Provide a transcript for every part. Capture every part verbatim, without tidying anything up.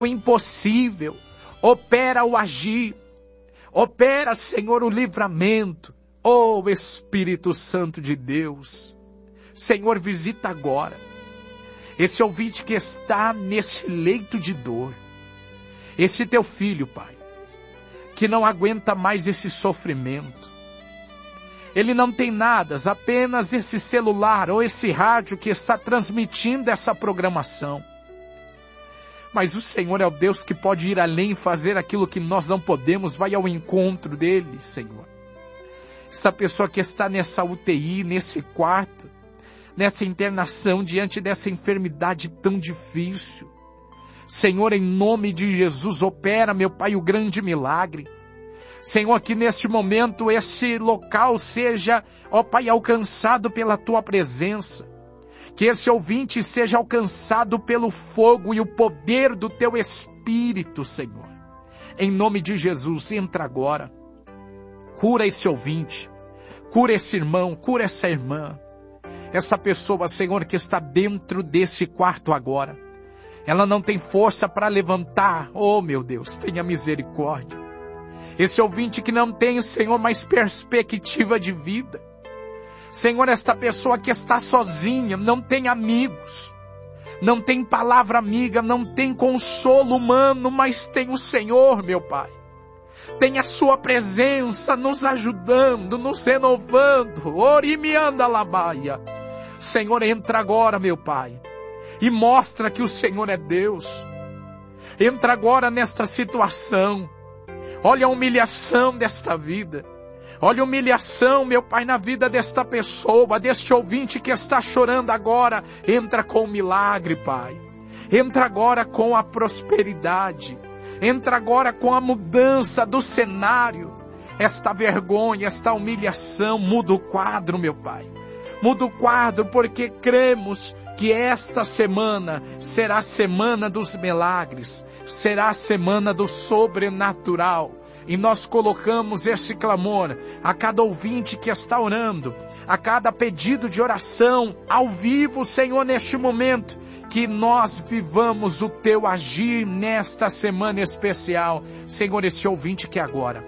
o impossível, opera o agir, opera, Senhor, o livramento. Oh, Espírito Santo de Deus, Senhor, visita agora esse ouvinte que está nesse leito de dor, esse teu filho, Pai, que não aguenta mais esse sofrimento. Ele não tem nada, apenas esse celular ou esse rádio que está transmitindo essa programação. Mas o Senhor é o Deus que pode ir além e fazer aquilo que nós não podemos. Vai ao encontro dele, Senhor. Essa pessoa que está nessa U T I, nesse quarto, nessa internação, diante dessa enfermidade tão difícil. Senhor, em nome de Jesus, opera, meu Pai, o grande milagre. Senhor, que neste momento este local seja, ó Pai, alcançado pela Tua presença. Que esse ouvinte seja alcançado pelo fogo e o poder do Teu Espírito, Senhor. Em nome de Jesus, entra agora. Cura esse ouvinte, cura esse irmão, cura essa irmã. Essa pessoa, Senhor, que está dentro desse quarto agora. Ela não tem força para levantar. Oh, meu Deus, tenha misericórdia. Esse ouvinte que não tem, Senhor, mais perspectiva de vida. Senhor, esta pessoa que está sozinha, não tem amigos, não tem palavra amiga, não tem consolo humano, mas tem o Senhor, meu Pai. Tem a sua presença nos ajudando, nos renovando. Orimianda labaia. Senhor, entra agora, meu Pai, e mostra que o Senhor é Deus. Entra agora nesta situação. Olha a humilhação desta vida. Olha a humilhação, meu Pai, na vida desta pessoa, deste ouvinte que está chorando agora. Entra com o milagre, Pai. Entra agora com a prosperidade. Entra agora com a mudança do cenário. Esta vergonha, esta humilhação, muda o quadro, meu Pai. Muda o quadro, porque cremos que esta semana será a semana dos milagres. Será a semana do sobrenatural. E nós colocamos esse clamor a cada ouvinte que está orando, a cada pedido de oração, ao vivo, Senhor, neste momento, que nós vivamos o Teu agir nesta semana especial. Senhor, esse ouvinte que agora,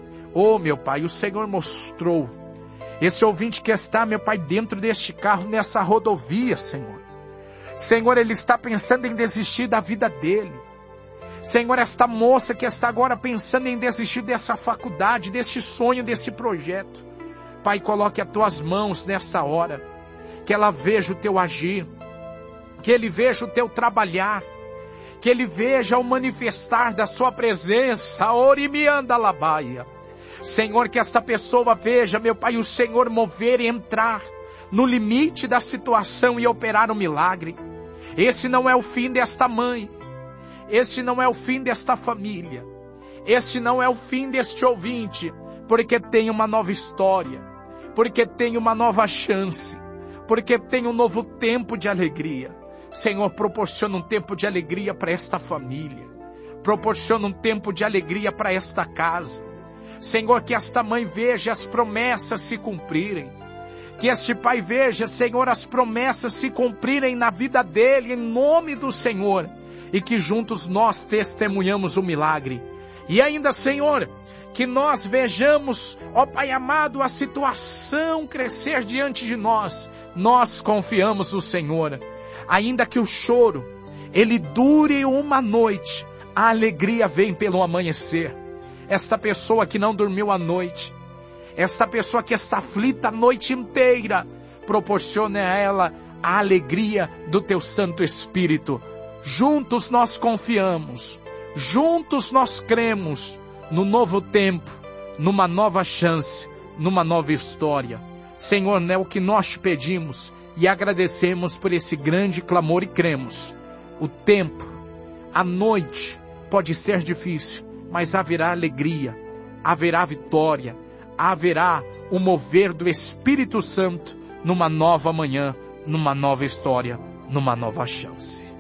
oh meu Pai, o Senhor mostrou, esse ouvinte que está, meu Pai, dentro deste carro, nessa rodovia, Senhor. Senhor, ele está pensando em desistir da vida dele. Senhor, esta moça que está agora pensando em desistir dessa faculdade, desse sonho, desse projeto. Pai, coloque as Tuas mãos nesta hora. Que ela veja o Teu agir. Que ele veja o Teu trabalhar. Que ele veja o manifestar da Sua presença. Orimianda labaia. Senhor, que esta pessoa veja, meu Pai, o Senhor mover e entrar no limite da situação e operar um milagre. Esse não é o fim desta mãe. Esse não é o fim desta família. Esse não é o fim deste ouvinte, porque tem uma nova história, porque tem uma nova chance, porque tem um novo tempo de alegria. Senhor, proporciona um tempo de alegria para esta família. Proporciona um tempo de alegria para esta casa. Senhor, que esta mãe veja as promessas se cumprirem. Que este pai veja, Senhor, as promessas se cumprirem na vida dele, em nome do Senhor. E que juntos nós testemunhamos o milagre. E ainda, Senhor, que nós vejamos, ó Pai amado, a situação crescer diante de nós. Nós confiamos no Senhor. Ainda que o choro, ele dure uma noite, a alegria vem pelo amanhecer. Esta pessoa que não dormiu a noite, esta pessoa que está aflita a noite inteira, proporcione a ela a alegria do Teu Santo Espírito. Juntos nós confiamos, juntos nós cremos no novo tempo, numa nova chance, numa nova história. Senhor, é o que nós te pedimos e agradecemos por esse grande clamor e cremos. O tempo, a noite pode ser difícil, mas haverá alegria, haverá vitória, haverá o mover do Espírito Santo numa nova manhã, numa nova história, numa nova chance.